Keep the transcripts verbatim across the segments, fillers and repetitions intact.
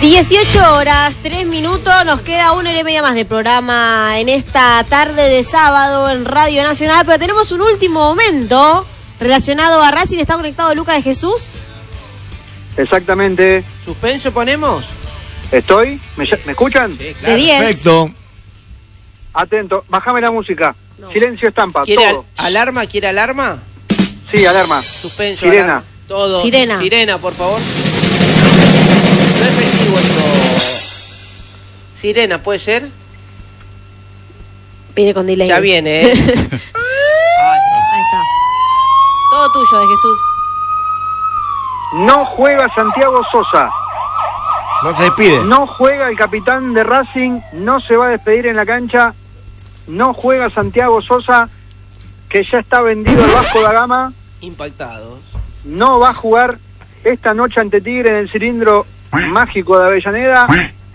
dieciocho horas, tres minutos, nos queda una hora y media más de programa en esta tarde de sábado en Radio Nacional, pero tenemos un último momento relacionado a Racing. ¿Está conectado Lucas de Jesús? Exactamente. ¿Suspenso ponemos? ¿Estoy? ¿Me, me escuchan? Sí, claro. De diez. Perfecto. Atento, bájame la música. No. Silencio estampa, ¿Quiere todo. al- alarma? ¿Quiere alarma? Sí, alarma. Suspenso, Sirena. alarma. Todo. Sirena. Sirena, por favor. No efectivo esto. Sirena, ¿puede ser? Viene con delay. Ya viene, ¿eh? Ahí está. Todo tuyo, de Jesús. No juega Santiago Sosa. No se despide. No juega el capitán de Racing. No se va a despedir en la cancha. No juega Santiago Sosa, que ya está vendido al Vasco da Gama. Impactados. No va a jugar esta noche ante Tigre en el cilindro mágico de Avellaneda.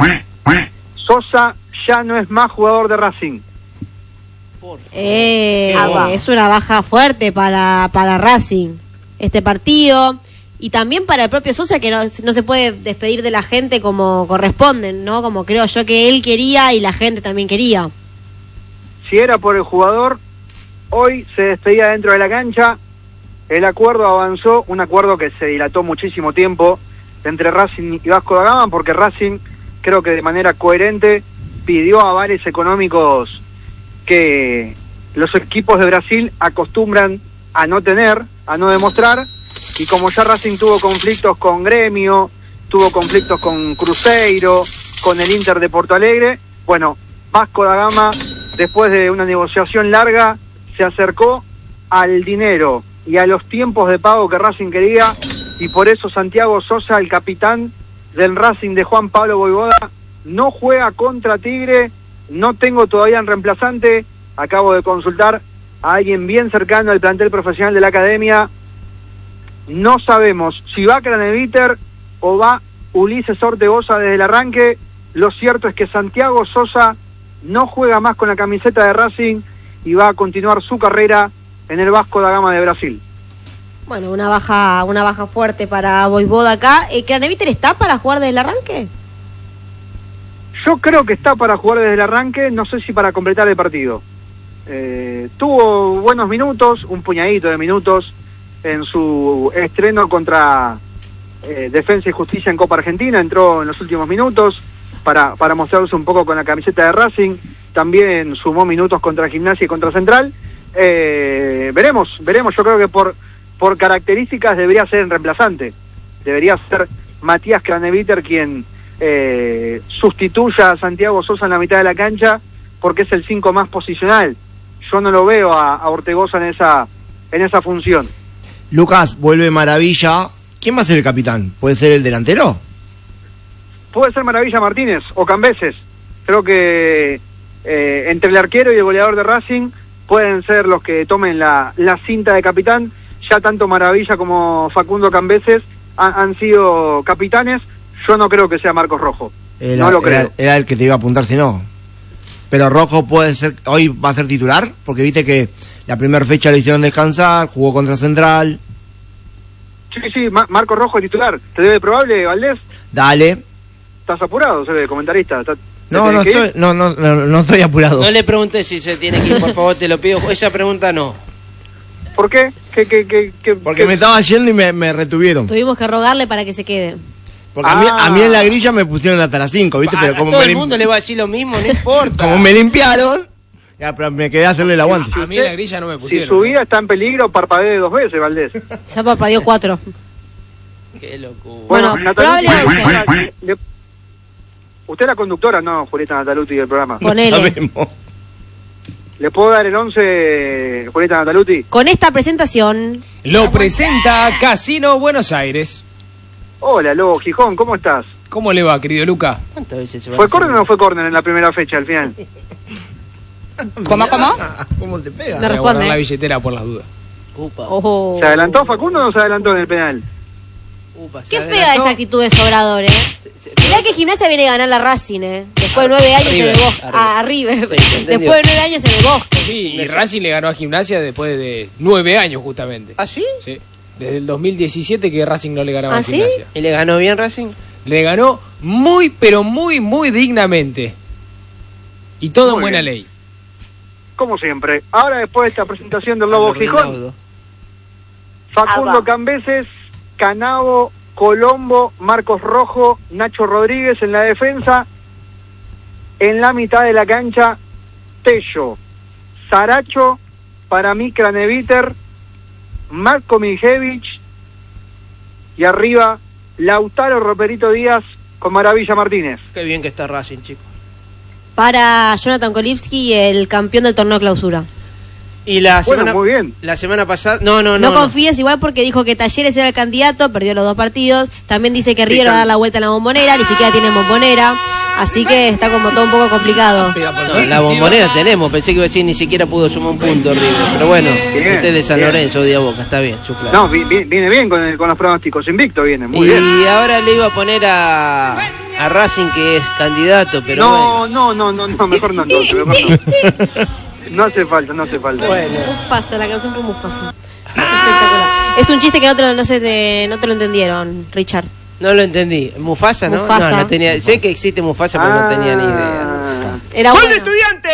Sosa ya no es más jugador de Racing. Por favor. Eh, Qué baja. es una baja fuerte para, para Racing este partido, y también para el propio Sosa, que no, no se puede despedir de la gente como corresponden, ¿no? Como creo yo que él quería y la gente también quería. Si era por el jugador, hoy se despedía dentro de la cancha. El acuerdo avanzó, un acuerdo que se dilató muchísimo tiempo entre Racing y Vasco da Gama, porque Racing, creo que de manera coherente, pidió avales económicos que los equipos de Brasil acostumbran a no tener, a no demostrar, y como ya Racing tuvo conflictos con Gremio, tuvo conflictos con Cruzeiro, con el Inter de Porto Alegre, bueno, Vasco da Gama, después de una negociación larga, se acercó al dinero y a los tiempos de pago que Racing quería, y por eso Santiago Sosa, el capitán del Racing de Juan Pablo Voivoda, no juega contra Tigre. No tengo todavía en reemplazante, acabo de consultar a alguien bien cercano al plantel profesional de la academia. No sabemos si va Craneviter o va Ulises Ortegoza desde el arranque. Lo cierto es que Santiago Sosa no juega más con la camiseta de Racing y va a continuar su carrera en el Vasco da Gama de Brasil. Bueno, una baja una baja fuerte para Voivoda acá. Eh, ¿Craneviter está para jugar desde el arranque? Yo creo que está para jugar desde el arranque, no sé si para completar el partido. Eh, tuvo buenos minutos, un puñadito de minutos en su estreno contra eh, Defensa y Justicia en Copa Argentina. Entró en los últimos minutos para, para mostrarse un poco con la camiseta de Racing. También sumó minutos contra Gimnasia y contra Central. Eh, veremos, veremos. Yo creo que por, por características debería ser el reemplazante. Debería ser Matías Craneviter quien eh, sustituya a Santiago Sosa en la mitad de la cancha, porque es el cinco más posicional. Yo no lo veo a, a Ortegoza en esa, en esa función. Lucas, vuelve Maravilla. ¿Quién va a ser el capitán? ¿Puede ser el delantero? Puede ser Maravilla Martínez o Cambeses. Creo que eh, entre el arquero y el goleador de Racing pueden ser los que tomen la, la cinta de capitán. Ya tanto Maravilla como Facundo Cambeses han, han sido capitanes. Yo no creo que sea Marcos Rojo. Era, no lo creo. Era, era el que te iba a apuntar si no. Pero Rojo puede ser, hoy va a ser titular, porque viste que la primera fecha le hicieron descansar, jugó contra Central. Sí, sí, Ma- Marcos Rojo es titular. ¿Te debe probable, Valdés? Dale. ¿Estás apurado, se ve, comentarista? ¿Estás- No, te no tenés que ir? estoy, no, no, no, no estoy apurado. No le preguntes si se tiene que ir, por favor, te lo pido. Esa pregunta no. ¿Por qué? ¿Qué, qué, qué, qué- Porque qué- me estaba yendo y me, me retuvieron. Tuvimos que rogarle para que se quede. Porque a, mí, Ah. a mí en la grilla me pusieron hasta las cinco, ¿viste? A- Pero a como todo me, el lim- mundo le va a decir lo mismo, no importa. como me limpiaron, ya, pero me quedé a hacerle el aguante. A mí en la grilla no me Si pusieron. su vida está en peligro, parpadee dos veces, Valdés. Ya parpadeó cuatro. Qué locura. Bueno, Nataluti, probable once. le- usted es la conductora, no, Julieta Nataluti del programa. Ponele. Sabemos. ¿Le puedo dar el once, Julieta Nataluti? Con esta presentación, Lo presenta Casino Buenos Aires. Hola, Lobo Gijón, ¿cómo estás? ¿Cómo le va, querido Luca? ¿Cuántas veces se va a ¿Fue hacer? córner o no fue córner en la primera fecha, al final? ¿Cómo, cómo? ¿Cómo te pega? Me Voy a responde. guardar la billetera por las dudas. Upa, Ojo. ¿Se adelantó Facundo o no se adelantó en el penal? upa, se Qué fea adelantó. esa actitud de Sobrador, ¿eh? Se- se- Mirá que Gimnasia viene a ganar la Racing, ¿eh? Después de nueve años River, en el bosque. a A River. Sí, entendió. Después de nueve años en el bosque. Sí, y Racing le ganó a Gimnasia después de nueve años, justamente. ¿Ah, sí? Sí. Desde el dos mil diecisiete que Racing no le ganaba ¿Ah, a sí? Gimnasia. ¿Y le ganó bien Racing? le ganó muy, pero muy, muy dignamente. Y todo Muy en buena bien. ley. Como siempre. Ahora, después de esta presentación del Lobo Gijón, Rinaldo. Facundo Alba. Cambeses, Canavo, Colombo, Marcos Rojo, Nacho Rodríguez en la defensa. En la mitad de la cancha, Tello, Saracho, para mí Craneviter, Marco Mijevich y arriba Lautaro Roperito Díaz con Maravilla Martínez. Qué bien que está Racing, chicos. Para Jonathan Kolipski, el campeón del torneo clausura. Y la Bueno, semana, muy bien. la semana pasada, no, no, No, no. confíes igual porque dijo que Talleres era el candidato, perdió los dos partidos. También dice que River va a dar la vuelta en la Bombonera, ni siquiera tiene Bombonera. Así que está como todo un poco complicado. No, la Bombonera tenemos, pensé que iba a decir ni siquiera pudo sumar un punto River. Pero bueno, Bien, usted de San bien. Lorenzo, odia Boca, está bien, su plan. No, vi- vi- viene bien con, el- con los pronósticos, invicto viene, muy y bien. ahora le iba a poner a, a Racing que es candidato, pero No, bueno. no, no, no, no, mejor no, entonces, mejor no. No hace falta, no hace falta. Mufasa, la canción fue Mufasa. Espectacular. Es un chiste que no te, lo- no, se te, no te lo entendieron, Richard. No lo entendí. Mufasa, ¿no? Mufasa. No, no tenía, sé que existe Mufasa, pero no tenía ni idea. Ah, Era ¡Gol bueno. de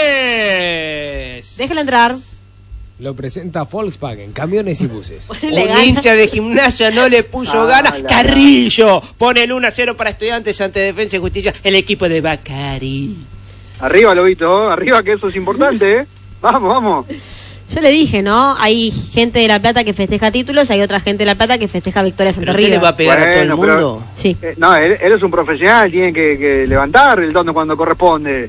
Estudiantes! Déjala entrar. Lo presenta Volkswagen, camiones y buses. Le Un gana. hincha de Gimnasia no le puso Ah, ganas. la- Carrillo pone el uno a cero para Estudiantes ante Defensa y Justicia. El equipo de Bacari. Arriba, Lobito, arriba, que eso es importante, ¿eh? Vamos, vamos. Yo le dije, ¿no? Hay gente de La Plata que festeja títulos y hay otra gente de La Plata que festeja victorias ante ¿Pero usted le River. va a pegar a todo el Bueno, pero- mundo? Sí. Eh, no, él, él es un profesional, tiene que, que levantar el tono cuando corresponde.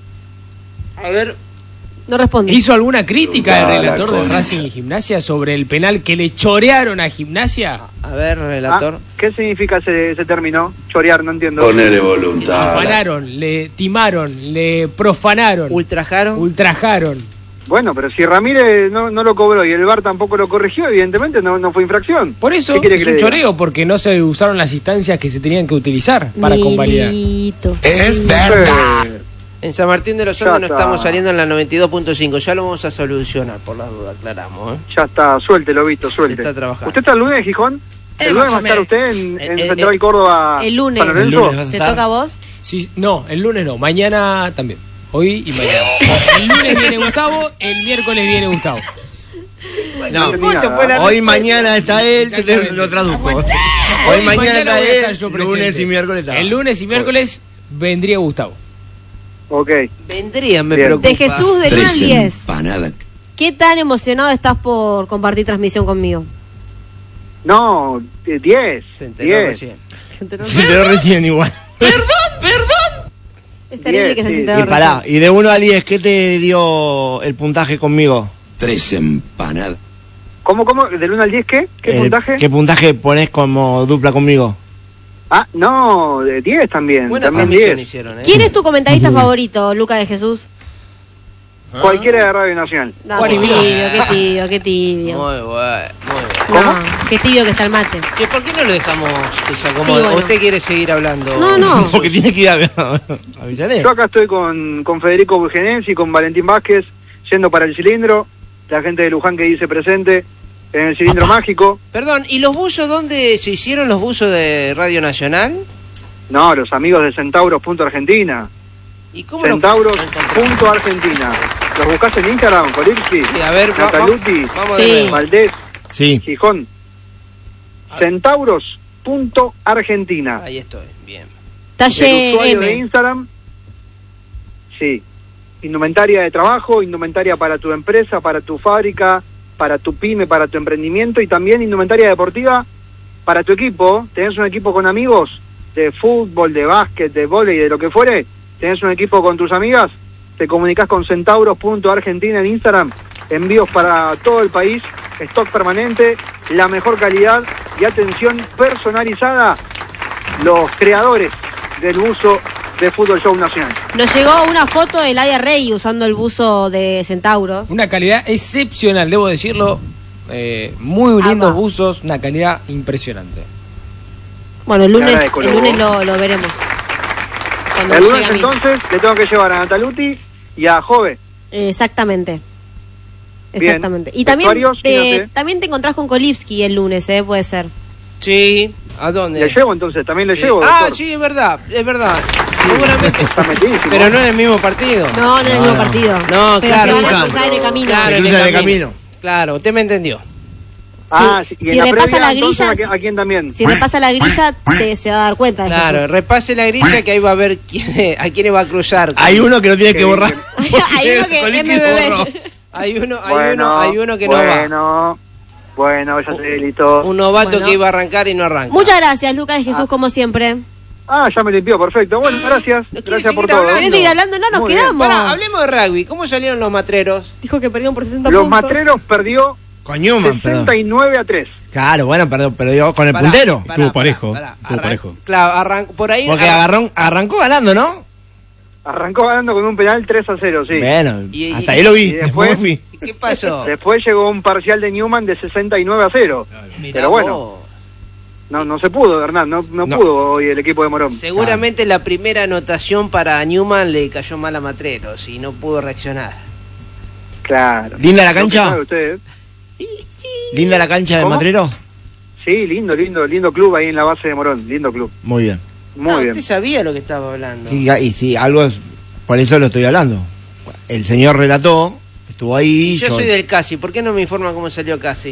A ver. No responde. ¿Hizo alguna crítica el relator de Racing y Gimnasia sobre el penal que le chorearon a Gimnasia? A ver, Ah, relator. ¿Qué significa ese, ese término? Chorear, no entiendo. Ponele Le voluntad. afanaron, le timaron, le profanaron, ¿Ultrajaron? ultrajaron. Bueno, pero si Ramírez no, no lo cobró y el V A R tampoco lo corrigió, evidentemente no, no fue infracción. Por eso ¿Qué quiere es que le un diga? choreo, porque no se usaron las instancias que se tenían que utilizar para convalidar. Milito. Es verdad. Eh, En San Martín de los Ya Andes no está. estamos saliendo en la noventa y dos punto cinco. Ya lo vamos a solucionar, por la duda, aclaramos. ¿eh? ya está, suelte, Lobito, suelte. Se está trabajando. ¿Usted está el lunes, Gijón? Eh, ¿El lunes más va a o estar menos. usted en, Eh, en eh, Central eh, Córdoba? el lunes. San Lorenzo? El lunes vas a ¿Te estar. toca a vos? Sí, no, el lunes no, mañana también. Hoy y mañana. El lunes viene Gustavo, el miércoles viene Gustavo. No, entendí nada. hoy mañana está él, te- te- Exactamente. lo traduzco. Hoy mañana está voy a estar él, yo lunes presente. y miércoles está. El lunes y miércoles vendría Gustavo. Ok. Vendría, me Bien. preocupa. De Jesús del uno al Tres diez. empanadas. ¿Qué tan emocionado estás por compartir transmisión conmigo? No, eh, diez. Se enteró diez. recién. ¿Se enteró? Se te lo recién igual. Es terrible Diez, que se sí. enteró Y pará, recién. y de uno a diez, ¿qué te dio el puntaje conmigo? Tres empanadas. ¿Cómo, cómo? ¿Del uno al diez qué? ¿Qué Eh, puntaje? ¿Qué puntaje pones como dupla conmigo? Ah, no, de diez también. Buena también transmisión diez. hicieron, ¿eh? ¿Quién es tu comentarista favorito, Luca de Jesús? Cualquiera de Radio Nacional. No, Juan qué y tibio, Vila. qué tibio, qué tibio. Muy bueno, muy bueno. No, qué tibio que está el mate. ¿Que ¿Por qué no lo dejamos que se acomode? Sí, bueno. ¿O usted quiere seguir hablando? No, no. Porque tiene que ir a, a Villaré. Yo acá estoy con, con Federico Burgenensi, con Valentín Vázquez, yendo para el cilindro. La gente de Luján que dice presente en el cilindro mágico. Perdón, ¿y los buzos dónde se hicieron los buzos de Radio Nacional? No, los amigos de Centauros punto Argentina. ¿Y cómo lo- Centauros lo encontramos? punto Argentina. ¿Los buscaste en Instagram, Colipsi? Sí, a ver, va- Nataluti, va- vamos Sí. de nuevo. Valdés, Sí. Gijón. Centauros punto Argentina. Ahí estoy, bien. El usuario de Talle M. Instagram. Sí. Indumentaria de trabajo, indumentaria para tu empresa, para tu fábrica, para tu pyme, para tu emprendimiento y también indumentaria deportiva para tu equipo. ¿Tenés un equipo con amigos de fútbol, de básquet, de vóley, de lo que fuere? ¿Tenés un equipo con tus amigas? Te comunicás con centauros punto argentina en Instagram. Envíos para todo el país, stock permanente, la mejor calidad y atención personalizada. Los creadores del buzo de Fútbol Show Nacional. Nos llegó una foto de Ladia Rey usando el buzo de Centauros. Una calidad excepcional, debo decirlo. Eh, muy lindos Ah, va. buzos, una calidad impresionante. Bueno, el Te lunes, agradezco, el Lobo. lunes lo, lo veremos. Cuando El llegue lunes a mí. entonces le tengo que llevar a Nataluti y a Jove. Exactamente. Bien. Exactamente. Y también Vestuarios, te, fíjate. también te encontrás con Kolipski el lunes, ¿eh? Puede ser. Sí, ¿a dónde? Le llevo entonces, también le Sí. llevo. Ah, doctor. sí, es verdad, es verdad. Seguramente. Está metidísimo. Pero no en el mismo partido. No, no es el No, mismo no. partido. No, pero claro, se van a claro. cruzar en el camino. Claro, Se en cruzan el el camino. Claro, usted me entendió. Ah, sí, y si en la repasa previa, la entonces, grilla, ¿a quién- ¿a quién también? Si repasa la grilla, te, se va a dar cuenta de Claro, Jesús. repase la grilla que ahí va a ver quién, a quiénes va a cruzar. Hay uno que lo tiene Qué que borrar. bien. Hay uno que Colín M B borró. B. Hay uno, hay Bueno, uno, hay uno que no va. bueno, bueno, ya se delitó. Un novato Bueno. que iba a arrancar y no arranca. Muchas gracias, Lucas de Jesús, como siempre. Ah, ya me limpió, perfecto. Bueno, gracias. ¿No quiere Gracias por seguir todo. hablando? ¿Querés seguir hablando? No, nos Muy bien. quedamos. Pará, hablemos de rugby. ¿Cómo salieron los matreros? Dijo que perdieron por sesenta Los puntos. Matreros perdió Con Newman, perdón. sesenta y nueve a tres. Claro, bueno, pero, pero digo, con el Pará, puntero. pará, Estuvo pará, parejo, pará. estuvo Arran- parejo. Claro, arrancó por ahí. Porque arran- agarró, arrancó ganando, ¿no? Arrancó ganando con un penal tres a cero, sí. Bueno, Y- hasta y- ahí lo vi. y Después, después- me fui. ¿Y ¿Qué pasó? Después llegó un parcial de Newman de sesenta y nueve a cero. Mirá Pero bueno, vos. no no se pudo, Hernán, no, no, No. pudo hoy el equipo de Morón. Seguramente la primera anotación para Newman le cayó mal a Matreros y no pudo reaccionar. Claro. ¿Linda la Lo que cancha? sabe usted. ¿Linda la cancha de ¿Cómo? Matrero? Sí, lindo, lindo, lindo club ahí en la base de Morón, lindo club. Muy bien. Muy Ah, bien. Usted sabía lo que estaba hablando. Y, y sí, algo es, por eso lo estoy hablando. El señor relató, estuvo ahí. Y yo soy del Casi. ¿Por qué no me informa cómo salió Casi?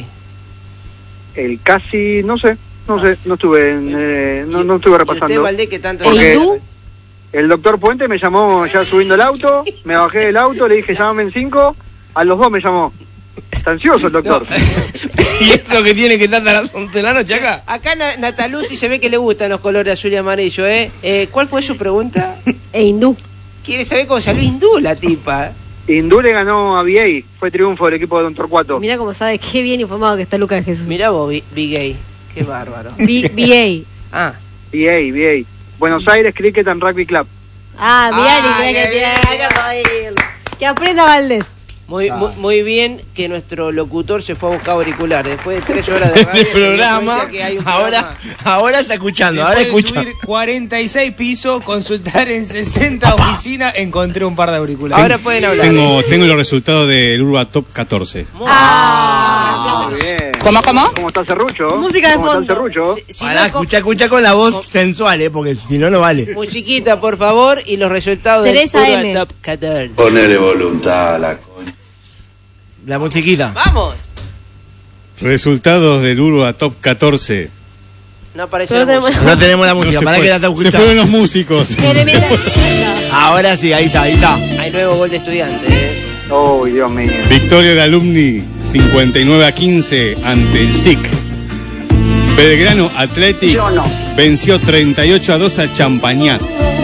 El casi, no sé, no sé, no estuve, en, eh, no, Y- no estuve ¿Y repasando. usted, Valdés, que tanto... Porque- ¿El hindú? El doctor Puente me llamó ya subiendo el auto, me bajé del auto, le dije llámame en cinco, a los dos me llamó. Está ansioso el doctor. ¿Y eso que tiene que estar a las once de la noche acá? Acá Na- Nataluti se ve que le gustan los colores azul y amarillo, ¿eh? eh ¿Cuál fue su pregunta? E hindú. Quiere saber cómo salió hindú la tipa. Hindú le ganó a V A, fue triunfo del equipo de Don Torcuato. Mirá cómo sabe, qué bien informado que está Lucas de Jesús. Mirá vos, Bi- Big Gay. Qué bárbaro. B- B Ah, V A, V A. Buenos Aires Cricket and Rugby Club. A. Ah, mirá, Ah, ni qué que bien. tiene que reír. Que aprenda Valdés. muy, Ah. muy, muy bien que nuestro locutor se fue a buscar auriculares. Después de tres horas de radio, El se dio programa, cuenta que hay un ahora, programa. ahora está escuchando, ahora Después de escucha. subir cuarenta y seis pisos, consultar en sesenta oficinas, encontré un par de auriculares. Ahora pueden hablar. Tengo, tengo los resultados del Urba Top catorce. Muy- Ah, Muy bien. ¿Cómo, cómo? ¿Cómo está Serrucho? Música de ¿Cómo está el fondo. Serrucho? Si- si Pará, no, con- escucha, escucha con la voz sensual, eh, porque si no, no vale. musiquita, por favor, y los resultados Teresa del Urban M. Top catorce. Ponele voluntad a la coña. La musiquita. ¡Vamos! Resultados del Urba Top catorce. No aparece Solo la tenemos- música. No tenemos la No, música, se, para fue- que la está se escuchando. fueron los músicos. Mire, mire. Ahora sí, ahí está, ahí está. Hay nuevo gol de estudiante, ¿eh? Oh, Dios mío. Victoria de Alumni cincuenta y nueve a quince ante el S I C. Belgrano Athletic venció treinta y ocho a dos a Champañat.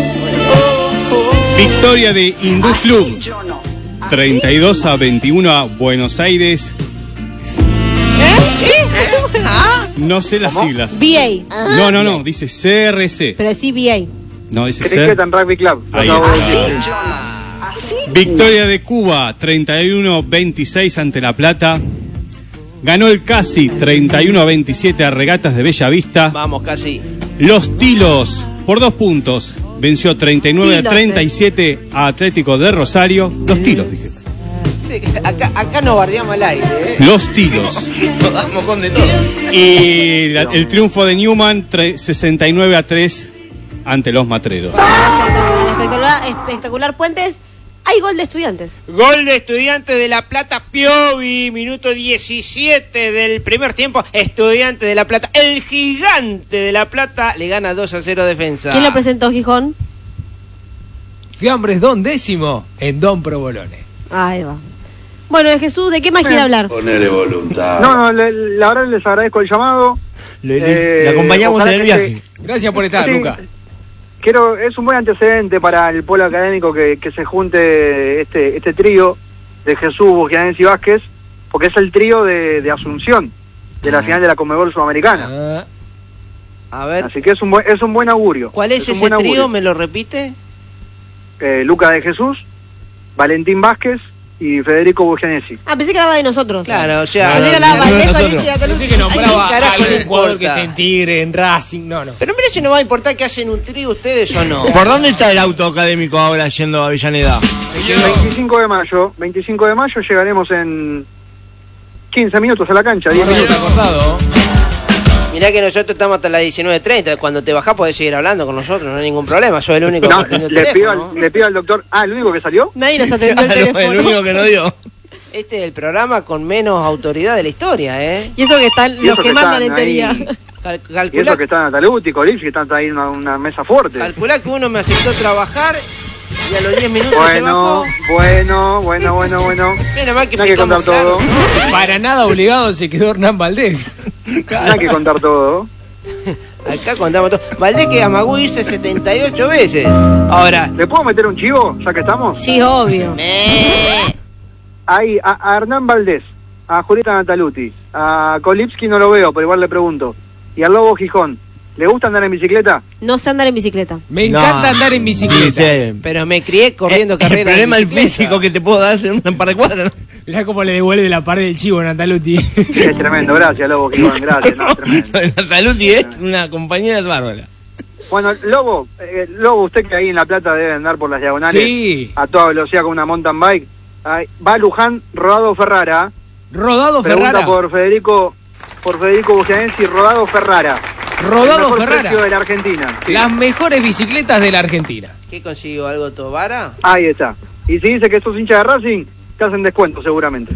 Victoria de Hindú Club treinta y dos a veintiuno a Buenos Aires. No sé las siglas. B A. No, no, no, dice C R C. Pero sí B A. No, dice Cricket C. and Rugby Club. Ahí Lo acabo de está. decir. Victoria de Cuba treinta y uno a veintiséis ante La Plata. Ganó el Casi treinta y uno a veintisiete a Regatas de Bellavista. Vamos, casi. Los Tilos por dos puntos venció treinta y nueve a Tilos, treinta y siete a Atlético de Rosario. Los Tilos, dije. Sí, acá, acá no bardeamos al aire, ¿eh? Los Tilos. Nos damos con de todo. Y la- el triunfo de Newman tre- sesenta y nueve a tres ante los Matreros. Espectacular, espectacular Puentes. Hay gol de Estudiantes. Gol de Estudiantes de La Plata, Piovi, minuto diecisiete del primer tiempo. Estudiantes de La Plata, el gigante de La Plata, le gana dos a cero Defensa. ¿Quién lo presentó, Gijón? Fiambres Don Décimo en Don Provolone. Ahí va. Bueno, de Jesús, ¿de qué más quiere hablar? Ponele voluntad. No, no, le- la verdad les agradezco el llamado. Le, le- Eh, le acompañamos ojalá en el que viaje. Gracias por estar, Sí, Luca. Quiero, es un buen antecedente para el polo académico que, que se junte este este trío de Jesús, Bugianés y Vázquez, porque es el trío de, de Asunción, de la Ah. final de la Conmebol Sudamericana. Ah, A ver, Así que es un buen, es un buen augurio. ¿cuál es, un ese buen trío? augurio. ¿Me lo repite? Eh, Luca de Jesús, Valentín Vázquez y Federico Bugianesi. Ah, pensé que hablaba de nosotros. Claro, o sea... Pensé que no, hablaba no, Valdés, nosotros. Valencia, pensé Toluca. que nombraba Ay, a carajo, algún le jugador que importa. esté en Tigre, en Racing. No, no. Pero mira si no va a importar que hacen un trío ustedes o no. ¿Por dónde está el auto académico ahora yendo a Avellaneda? El veinticinco de mayo, veinticinco de mayo llegaremos en quince minutos a la cancha, diez Está minutos. cortado. Mirá que nosotros estamos hasta las diecinueve treinta. Cuando te bajás podés seguir hablando con nosotros, no hay ningún problema. Soy el único No, que atendió el le pido, teléfono. al, le pido al doctor. Ah, ¿el único que salió? Nadie nos atendió el Claro, teléfono. el único que no dio. Este es el programa con menos autoridad de la historia, ¿eh? Y eso que están Y los eso que que mandan en están ahí. teoría. Cal- Y calculá, eso que están Ataluti, Colipsi, que están ahí en una, una mesa fuerte. calculá que uno me aceptó trabajar y a los diez minutos se Bueno, bajó. bueno, bueno, bueno, bueno. Menos mal que No hay que picamos contar todo. claro. Para nada obligado se quedó Hernán Valdés. No hay que contar todo. Acá contamos todo. Valdés que amagó irse setenta y ocho veces. Ahora, ¿Le puedo meter un chivo, ya que estamos? Sí, obvio. eh, Ahí, a, a Hernán Valdés, a Julieta Nataluti, a Kolipski no lo veo, pero igual le pregunto. Y al Lobo Gijón, ¿le gusta andar en bicicleta? No sé andar en bicicleta. Me encanta No. andar en bicicleta. Sí, sí. pero me crié corriendo Eh, carreras. El problema de el bicicleta. físico que te puedo dar es un par de cuadras, ¿no? Mirá cómo le devuelve la pared del chivo a Nataluti. Es tremendo, gracias Lobo Gijón, gracias, no, tremendo. Nataluti es una compañera bárbara. Bueno, Lobo, eh, Lobo, usted que ahí en La Plata debe andar por las diagonales Sí. a toda velocidad con una mountain bike. Ahí, va a Luján, Rodado Ferrara. Rodado Pregunta Ferrara. por Federico, por Federico Bugianensi, Rodado Ferrara. El Rodado mejor Ferrara. precio de la Argentina. Sí. Las mejores bicicletas de la Argentina. ¿Qué consiguió? ¿Algo Tobara? Ahí está. Y si dice que sos hincha de Racing, te hacen descuento seguramente.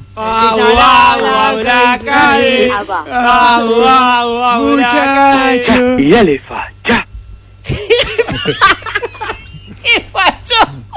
Muchacho. Y dale, facha. ¿Qué pasó?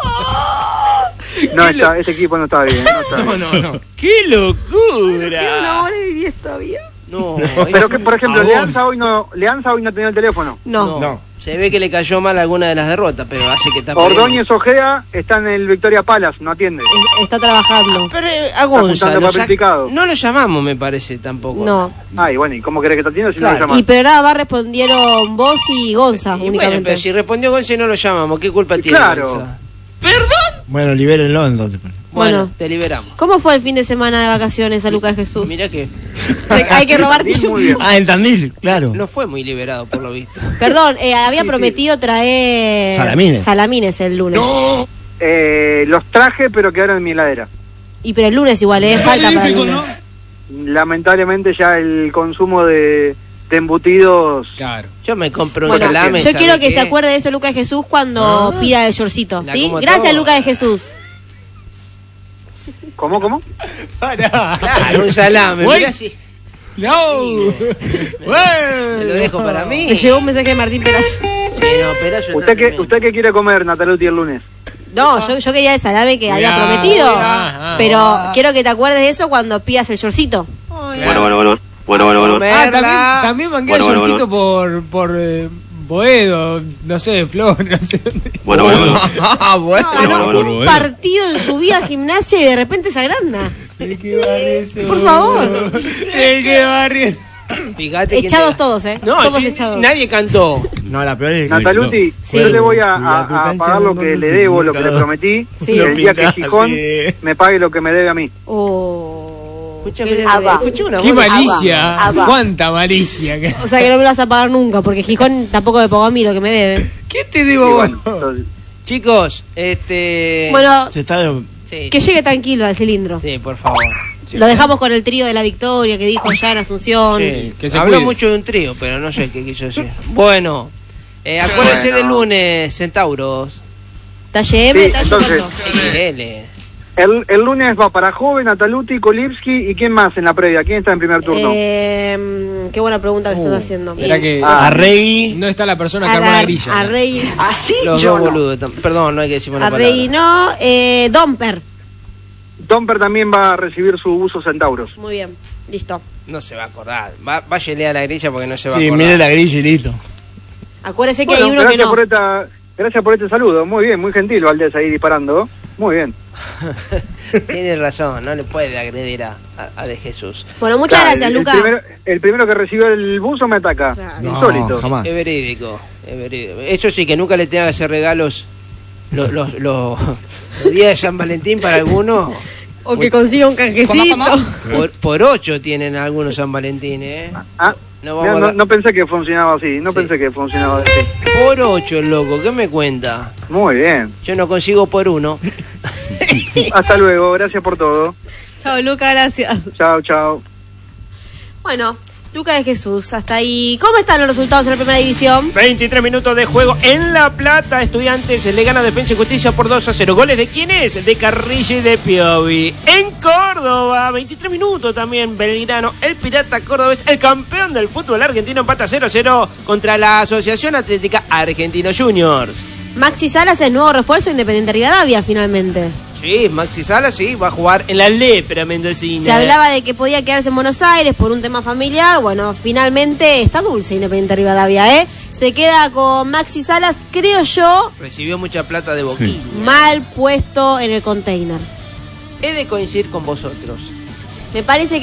No, está, este equipo no está bien. No está bien. No, no, no. ¡Qué locura! No, Pero es- que, por ejemplo, A vos. Leanza hoy no, Leanza hoy no tenía el teléfono. No. No. Se ve que le cayó mal alguna de las derrotas, pero hace que está perdiendo. Ordóñez Ojeda está en el Victoria Palace, no atiende. Es- Está trabajando. Pero eh, a Gonza juntando lo papel sac- picado. no lo llamamos, me parece, tampoco. No. Ay, bueno, ¿y cómo querés que te atienda si Claro. no lo llamas? Y pero nada más respondieron vos y Gonza Y bueno, únicamente. pero si respondió Gonza y no lo llamamos, ¿qué culpa Y tiene claro. Gonza? Bueno, libérenlo entonces. Bueno, Bueno. te liberamos. ¿Cómo fue el fin de semana de vacaciones a Lucas Jesús? Mirá que Hay que robar Sí, tiempo. muy bien. Ah, en Tandil, claro. no fue muy liberado, por lo visto. Perdón, eh, había Sí, prometido traer Salamines. salamines el lunes. Eh, los traje, pero quedaron en mi heladera. Y pero el lunes igual, es falta para el lunes. Lamentablemente ya el consumo de, de embutidos... Claro. Yo me compro un Bueno, salame. yo ¿sabe quiero que qué? se acuerde de eso Lucas de Jesús cuando pida el shortcito, La ¿sí? como Gracias toda. Lucas de Jesús. ¿Cómo, cómo? Pará. Claro, un salame. Uy. Mirá si No. te lo dejo para mí. Me llegó un mensaje de Martín Perazo. Sí, no, pero eso está ¿Usted qué, tremendo. ¿Usted qué quiere comer, Nataluti, el lunes? No, yo, yo quería el salame que había Mirá, prometido. mirá. Pero quiero que te acuerdes de eso cuando pidas el shortcito. Ay, Bueno, bueno, bueno. Bueno, bueno, bueno. Ah, también, Verla. también mangué Bueno, el bueno, shortcito por, por eh, Boedo, no sé, Flor, no sé dónde. Bueno, bueno, bueno. Ah, bueno. Ganó bueno, bueno, un bueno. partido en su vida gimnasia y de repente se agranda. ¿De qué barrio sos? Por favor. ¿De qué barrio? Fíjate quién Echados te- todos, ¿eh? No, todos sí, echados. nadie cantó. No, la peor es que... Nataluti, Sí. yo le voy a, Fui a a- tu a cancha, pagar lo no, que no le te debo, lo que pinta. le prometí. Sí. Y el día que pintaste. Gijón me pague lo que me debe a mí. Oh. Escucha, Qué- mira, escuché una ¡Qué voz de- malicia! Abba. ¡Cuánta malicia! ¿Qué, O sea que no me lo vas a pagar nunca, porque Gijón tampoco me pagó a mí lo que me debe. ¿Qué te Y digo vos? bueno, entonces, Chicos, este... Bueno, Se está... sí, que llegue tranquilo al cilindro. sí, por favor. Sí. Lo dejamos con el trío de la victoria que dijo ya en Asunción. Sí, que se habló cuide. mucho de un trío, pero no sé qué quiso decir. Bueno, eh, acuérdense Bueno. del lunes, Centauros. Talle M, Sí, talle entonces- corto. Sí, L. el, el lunes va para Joven, Nataluti, Kolipski y ¿quién más en la previa? ¿Quién está en primer turno? Eh, qué buena pregunta que Uh, estás haciendo. Mirá que Ah. Arregui. no está la persona que armó la grilla. A Rey, Los dos boludos. tam- Perdón, no hay que decir una a Rey palabra. no, eh, Domper. Domper también va a recibir su uso Centauros. Muy bien, listo. No se va a acordar. Va, váyale a la grilla porque no se va a Sí, acordar. mire la grilla y listo. Acuérdese que Bueno, hay uno que gracias no. por esta, gracias por este saludo. Muy bien, muy gentil Valdés ahí disparando. Muy bien. Tiene razón, no le puede agredir a, a, a De Jesús. Bueno, muchas Claro, gracias, el, Luca. El primero, el primero que recibió el buzo me ataca. Claro. No, Insólito. jamás. Es verídico, es verídico. Eso sí, que nunca le tenga que hacer regalos los, los, los, los días de San Valentín para algunos. O que consiga un canjecito. Por, por ocho tienen algunos San Valentín, ¿eh? Ah, No mira, vamos no, a- no pensé que funcionaba así. No Sí. pensé que funcionaba así. Por ocho, loco, ¿qué me cuenta? Muy bien. Yo no consigo por uno. Hasta luego. Gracias por todo. Chao, Luca, gracias. Chao, chao. Bueno, Luca de Jesús, hasta ahí. ¿Cómo están los resultados en la primera división? veintitrés minutos de juego en La Plata. Estudiantes le gana Defensa y Justicia por dos a cero. ¿Goles de quién es? De Carrillo y de Piovi. En Córdoba, veintitrés minutos también. Belgrano, el Pirata Cordobés, el campeón del fútbol argentino, empata cero a cero contra la Asociación Atlética Argentino Juniors. Maxi Salas es nuevo refuerzo de Independiente Rivadavia, finalmente. Sí, Maxi Salas sí, va a jugar en la Lepra mendocina. Se hablaba de que podía quedarse en Buenos Aires por un tema familiar. Bueno, finalmente está dulce Independiente Rivadavia, ¿eh? Se queda con Maxi Salas, creo yo. Recibió mucha plata de Boquilla. Sí. Mal puesto en el container. He de coincidir con vosotros. Me parece que